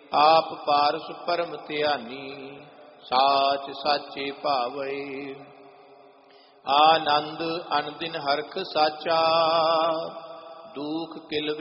ਆਪ ਪਾਰਸ ਪਰਮ ਧਿਆਨੀ, ਸਾਚ ਸਾਚੇ ਭਾਵੈ। ਆਨੰਦ ਅਨਦਿਨ ਹਰਖ ਸਾਚਾ, ਦੂਖ ਕਿਲ